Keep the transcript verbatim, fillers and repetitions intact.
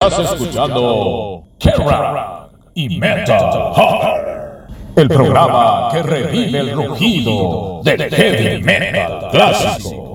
Estás escuchando Kerrang y Metal Hammer, el programa que revive el rugido del heavy metal clásico.